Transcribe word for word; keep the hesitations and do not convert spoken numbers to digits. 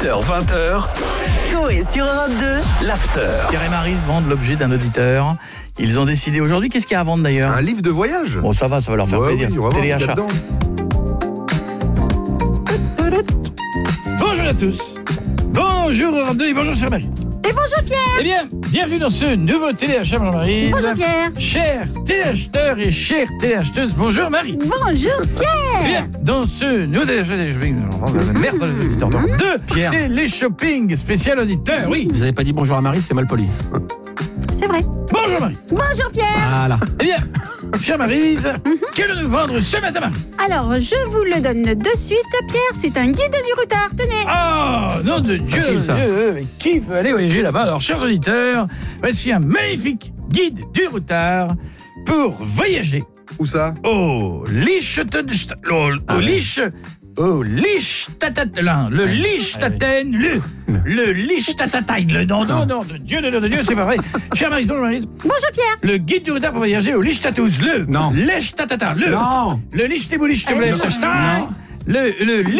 heures vingt heures, Coé sur Europe deux, l'after. Pierre et Maryse vendent l'objet d'un auditeur. Ils ont décidé aujourd'hui, qu'est-ce qu'il y a à vendre d'ailleurs? Un livre de voyage. Bon, ça va, ça va leur faire Ouais, plaisir. oui, on va voir ce qu'il y a Téléachat. dedans. Bonjour à tous. Bonjour Europe deux et bonjour chère Marie. Et bonjour Pierre. Eh bien, bienvenue dans ce nouveau téléachat, madame Marie. Bonjour Pierre. Chers téléacheteurs et chères téléacheteuses, bonjour Marie. Bonjour Eh Pierre. bien, dans ce nouveau téléachat, merde dans les auditeurs. Deux Pierre. télé-shopping spécial auditeur, oui. Vous avez pas dit bonjour à Marie, c'est mal poli. C'est vrai. Bonjour Marie. Bonjour Pierre. Voilà. Eh bien, chère Maryse, qu'allons-nous vendre ce matin, Marie? Alors, je vous le donne de suite, Pierre. C'est un guide du routard. Tenez. Oh, nom de Dieu, Facile, ça. Dieu, mais qui veut aller voyager là-bas? Alors, chers auditeurs, voici un magnifique guide du routard pour voyager Où ça? au Liechtenstein, au, Ah au ouais. Lich, au Liechtenstein, le Liechtenstein, le, le Liechtenstein, le nom, non, non, de Dieu, de Dieu, de Dieu, c'est pas vrai. Chère Maryse, bonjour Maryse, Bonjour Pierre. le guide du routard pour voyager au Liechtenstein, le Non. Liechtenstein, le, Non. le Liechtenstein, Non. le, le